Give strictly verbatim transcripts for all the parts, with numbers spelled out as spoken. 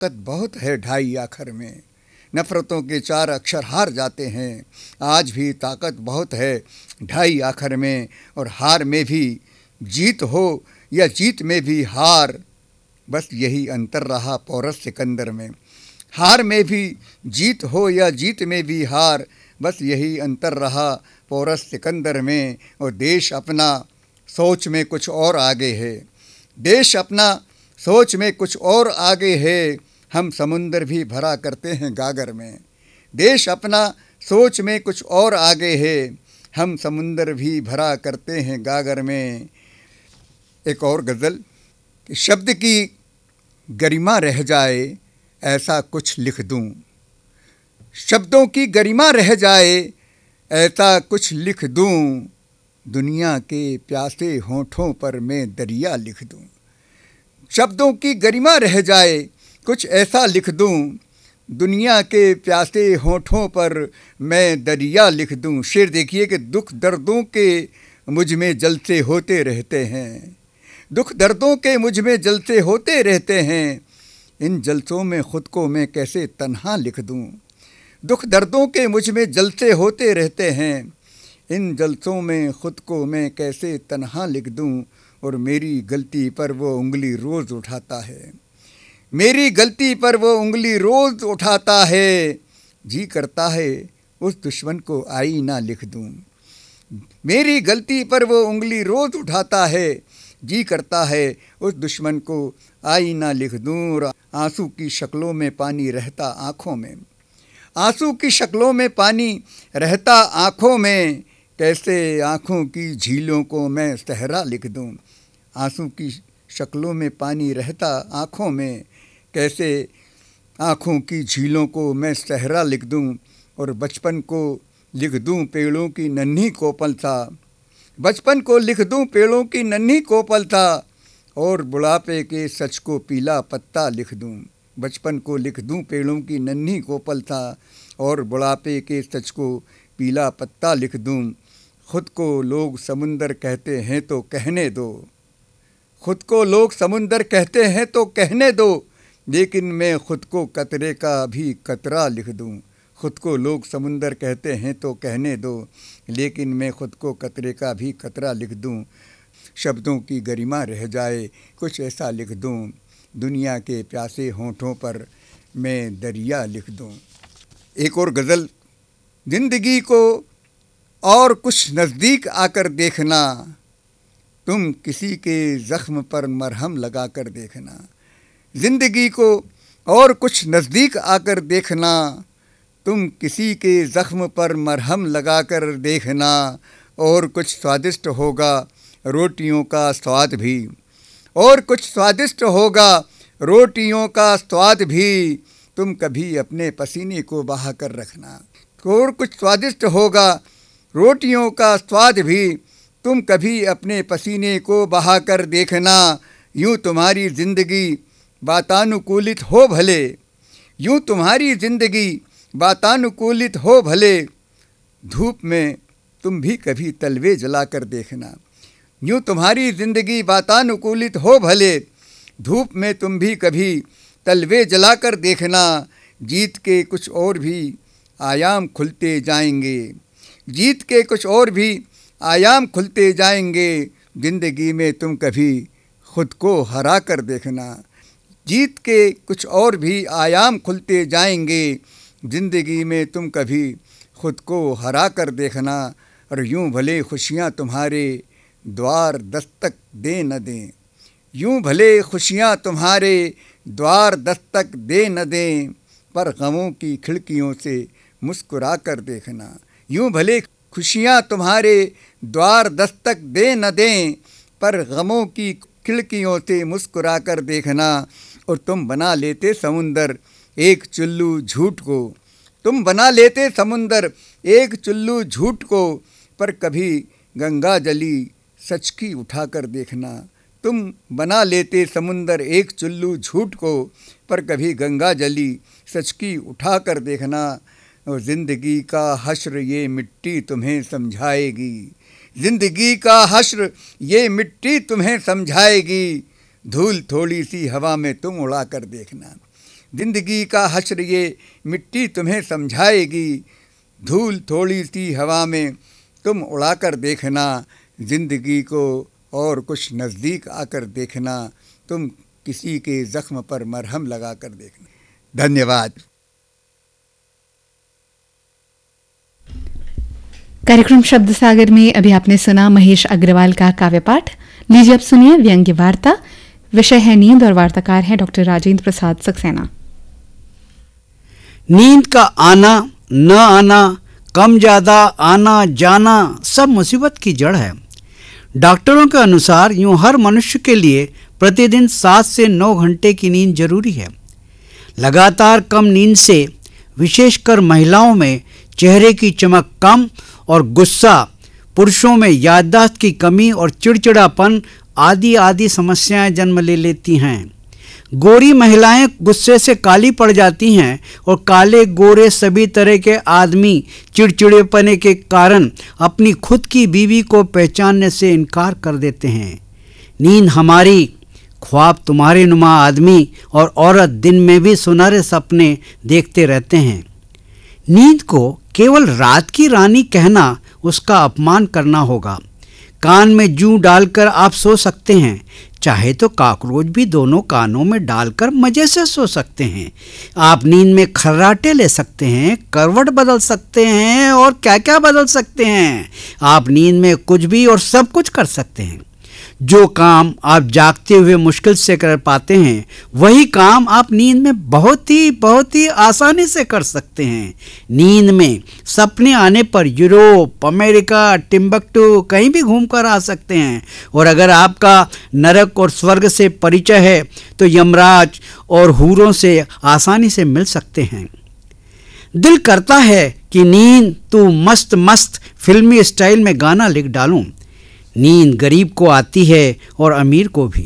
ताकत बहुत है ढाई आखर में, नफ़रतों के चार अक्षर हार जाते हैं। आज भी ताकत बहुत है ढाई आखर में, और हार में भी जीत हो या जीत में भी हार, बस यही अंतर रहा पोरस सिकंदर में। हार में भी जीत हो या जीत में भी हार, बस यही अंतर रहा पोरस सिकंदर में। और देश अपना सोच में कुछ और आगे है, देश अपना सोच में कुछ और आगे है, हम समुंदर भी भरा करते हैं गागर में। देश अपना सोच में कुछ और आगे है, हम समुंदर भी भरा करते हैं गागर में। एक और गज़ल कि शब्द की गरिमा रह जाए ऐसा कुछ लिख दूं, शब्दों की गरिमा रह जाए ऐसा कुछ लिख दूं, दुनिया के प्यासे होठों पर मैं दरिया लिख दूं। शब्दों की गरिमा रह जाए कुछ ऐसा लिख दूं, दुनिया के प्यासे होठों पर मैं दरिया लिख दूं। शेर देखिए कि दुख दर्दों के मुझ में जलसे होते रहते हैं, दुख दर्दों के मुझ में जलसे होते रहते हैं, इन जलसों में ख़ुद को मैं कैसे तन्हा लिख दूं। दुख दर्दों के मुझ में जलसे होते रहते हैं, इन जलसों में ख़ुद को मैं कैसे तन्हा लिख दूं। और मेरी गलती पर वो उंगली रोज़ उठाता है, मेरी गलती पर वो उंगली रोज़ उठाता है, जी करता है उस दुश्मन को आईना लिख दूं। मेरी गलती पर वो उंगली रोज़ उठाता है, जी करता है उस दुश्मन को आईना लिख दूं। और आंसू की शक्लों में पानी रहता आँखों में, आंसू की शक्लों में पानी रहता आँखों में, कैसे आँखों की झीलों को मैं सहरा लिख दूं। आंसू की शक्लों में पानी रहता आँखों में, कैसे आँखों की झीलों को मैं सहरा लिख दूं। और बचपन को लिख दूं पेड़ों की नन्ही कोपलता, बचपन को लिख दूं पेड़ों की नन्ही कोपलता, और बुढ़ापे के सच को पीला पत्ता लिख दूं। बचपन को लिख दूं पेड़ों की नन्ही कोपलता, और बुढ़ापे के सच को पीला पत्ता लिख दूं। खुद को लोग समुंदर कहते हैं तो कहने दो, खुद को लोग समुंदर कहते हैं तो कहने दो, लेकिन मैं खुद को कतरे का भी कतरा लिख दूं। खुद को लोग समुंदर कहते हैं तो कहने दो, लेकिन मैं खुद को कतरे का भी कतरा लिख दूं। शब्दों की गरिमा रह जाए कुछ ऐसा लिख दूं, दुनिया के प्यासे होठों पर मैं दरिया लिख दूं। एक और गज़ल, ज़िंदगी को और कुछ नज़दीक आकर देखना, तुम किसी के ज़ख्म पर मरहम लगा कर देखना। ज़िंदगी को और कुछ नज़दीक आकर देखना, तुम किसी के ज़ख्म पर मरहम लगा कर देखना। और कुछ स्वादिष्ट होगा रोटियों का स्वाद भी, और कुछ स्वादिष्ट होगा रोटियों का स्वाद भी, तुम कभी अपने पसीने को बहा कर रखना। और कुछ स्वादिष्ट होगा रोटियों का स्वाद भी, तुम कभी अपने पसीने को बहा कर देखना। यूँ तुम्हारी ज़िंदगी वातानुकूलित हो भले, यूँ तुम्हारी ज़िंदगी वातानुकूलित हो भले, धूप में तुम भी कभी तलवे जला कर देखना। यूँ तुम्हारी ज़िंदगी वातानुकूलित हो भले, धूप में तुम भी कभी तलवे जला कर देखना। जीत के कुछ और भी आयाम खुलते जाएंगे, जीत के कुछ और भी आयाम खुलते जाएंगे, ज़िंदगी में तुम कभी खुद को हरा कर देखना। जीत के कुछ और भी आयाम खुलते जाएंगे, ज़िंदगी में तुम कभी खुद को हरा कर देखना। और यूँ भले खुशियाँ तुम्हारे द्वार दस्तक दे न दें, यूँ भले खुशियाँ तुम्हारे द्वार दस्तक दे न दें, पर गमों की खिड़कियों से मुस्कुरा कर देखना। यूँ भले खुशियाँ तुम्हारे द्वार दस्तक दे न दें, पर गमों की खिड़कियों से मुस्कुरा कर देखना। और तुम बना लेते समुंदर एक चुल्लू झूठ को, तुम बना लेते समुंदर एक चुल्लू झूठ को, पर कभी गंगा जली सच की उठा कर देखना। तुम बना लेते समुंदर एक चुल्लू झूठ को, पर कभी गंगा जली सच की उठा कर देखना। और ज़िंदगी का हश्र ये मिट्टी तुम्हें समझाएगी, ज़िंदगी का हश्र ये मिट्टी तुम्हें समझाएगी, धूल थोड़ी सी हवा में तुम उड़ा कर देखना। जिंदगी का हश्र ये मिट्टी तुम्हें समझाएगी। धूल थोड़ी सी हवा में तुम उड़ाकर देखना जिंदगी को, और कुछ नज़दीक आकर देखना, तुम किसी के ज़ख्म पर मरहम लगा कर देखना। धन्यवाद। कार्यक्रम शब्द सागर में अभी आपने सुना महेश अग्रवाल का काव्य पाठ। लीजिए अब सुनिए व्यंग्य वार्ता। विषय है नींद और वार्ताकार हैं डॉक्टर राजेंद्र प्रसाद सक्सेना। नींद का आना न आना, कम ज्यादा, आना जाना, सब मुसीबत की जड़ है। डॉक्टरों के अनुसार यूं हर मनुष्य के लिए प्रतिदिन सात से नौ घंटे की नींद जरूरी है। लगातार कम नींद से विशेषकर महिलाओं में चेहरे की चमक कम और गुस्सा, पुरुषों में याददाश्त की कमी और चिड़चिड़ापन आदि आदि समस्याएं जन्म ले लेती हैं। गोरी महिलाएं गुस्से से काली पड़ जाती हैं और काले गोरे सभी तरह के आदमी चिड़चिड़ेपने के कारण अपनी खुद की बीवी को पहचानने से इनकार कर देते हैं। नींद हमारी, ख्वाब तुम्हारे नुमा आदमी और औरत दिन में भी सुनहरे सपने देखते रहते हैं। नींद को केवल रात की रानी कहना उसका अपमान करना होगा। कान में जूं डालकर आप सो सकते हैं, चाहे तो कॉकरोच भी दोनों कानों में डालकर मजे से सो सकते हैं। आप नींद में खर्राटे ले सकते हैं, करवट बदल सकते हैं और क्या क्या बदल सकते हैं। आप नींद में कुछ भी और सब कुछ कर सकते हैं। जो काम आप जागते हुए मुश्किल से कर पाते हैं, वही काम आप नींद में बहुत ही बहुत ही आसानी से कर सकते हैं। नींद में सपने आने पर यूरोप, अमेरिका, टिम्बकटू कहीं भी घूमकर आ सकते हैं। और अगर आपका नरक और स्वर्ग से परिचय है तो यमराज और हूरों से आसानी से मिल सकते हैं। दिल करता है कि नींद तू मस्त मस्त फिल्मी स्टाइल में गाना लिख डालूं। नींद गरीब को आती है और अमीर को भी।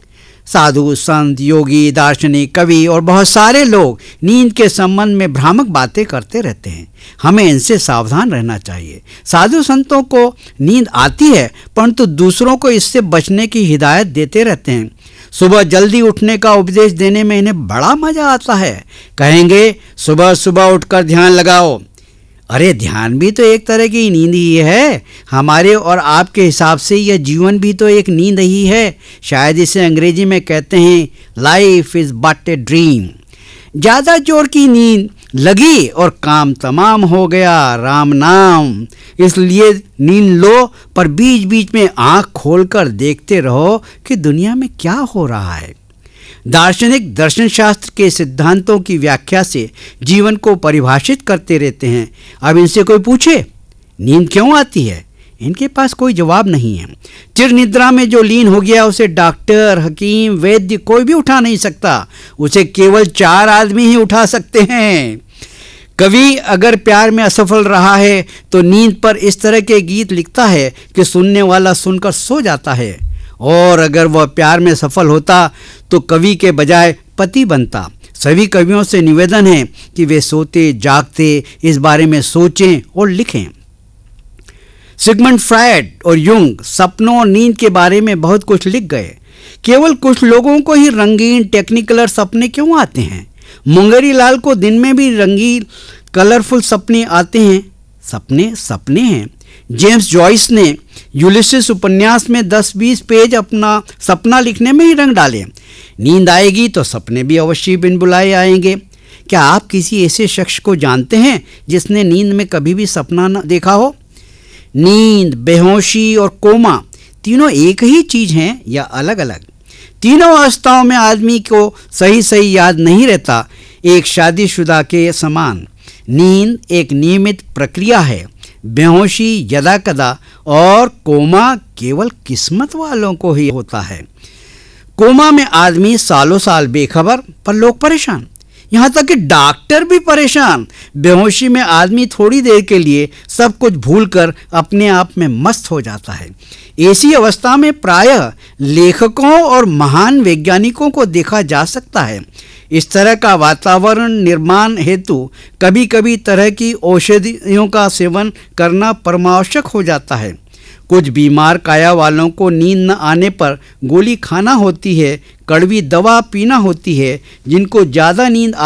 साधु, संत, योगी, दार्शनिक, कवि और बहुत सारे लोग नींद के संबंध में भ्रामक बातें करते रहते हैं। हमें इनसे सावधान रहना चाहिए। साधु संतों को नींद आती है परंतु दूसरों को इससे बचने की हिदायत देते रहते हैं। सुबह जल्दी उठने का उपदेश देने में इन्हें बड़ा मजा आता है। कहेंगे सुबह सुबह उठकर ध्यान लगाओ। अरे ध्यान भी तो एक तरह की नींद ही है। हमारे और आपके हिसाब से यह जीवन भी तो एक नींद ही है। शायद इसे अंग्रेजी में कहते हैं life is but a dream. ज़्यादा जोर की नींद लगी और काम तमाम हो गया, राम नाम। इसलिए नींद लो पर बीच बीच में आँख खोलकर देखते रहो कि दुनिया में क्या हो रहा है। दार्शनिक दर्शन शास्त्र के सिद्धांतों की व्याख्या से जीवन को परिभाषित करते रहते हैं। अब इनसे कोई पूछे नींद क्यों आती है, इनके पास कोई जवाब नहीं है। चिर निद्रा में जो लीन हो गया उसे डॉक्टर, हकीम, वैद्य कोई भी उठा नहीं सकता। उसे केवल चार आदमी ही उठा सकते हैं। कवि अगर प्यार में असफल रहा है तो नींद पर इस तरह के गीत लिखता है कि सुनने वाला सुनकर सो जाता है। और अगर वह प्यार में सफल होता तो कवि के बजाय पति बनता। सभी कवियों से निवेदन है कि वे सोते जागते इस बारे में सोचें और लिखें। सिगमंड फ्रायड और युंग सपनों और नींद के बारे में बहुत कुछ लिख गए। केवल कुछ लोगों को ही रंगीन टेक्निकलर सपने क्यों आते हैं? मुंगेरी लाल को दिन में भी रंगीन कलरफुल सपने आते हैं। सपने सपने हैं। जेम्स जॉयस ने यूलिसिस उपन्यास में दस बीस पेज अपना सपना लिखने में ही रंग डाले। नींद आएगी तो सपने भी अवश्य बिन बुलाए आएंगे। क्या आप किसी ऐसे शख्स को जानते हैं जिसने नींद में कभी भी सपना न देखा हो? नींद, बेहोशी और कोमा तीनों एक ही चीज़ हैं या अलग अलग? तीनों अवस्थाओं में आदमी को सही सही याद नहीं रहता। एक शादीशुदा के समान नींद एक नियमित प्रक्रिया है। बेहोशी यदा कदा और कोमा केवल किस्मत वालों को ही होता है। कोमा में आदमी सालों साल बेखबर पर लोग परेशान, यहाँ तक कि डॉक्टर भी परेशान। बेहोशी में आदमी थोड़ी देर के लिए सब कुछ भूलकर अपने आप में मस्त हो जाता है। ऐसी अवस्था में प्रायः लेखकों और महान वैज्ञानिकों को देखा जा सकता है। इस तरह का वातावरण निर्माण हेतु कभी कभी तरह की औषधियों का सेवन करना परमावश्यक हो जाता है। कुछ बीमार काया वालों को नींद न आने पर गोली खाना होती है, कड़वी दवा पीना होती है। जिनको ज़्यादा नींद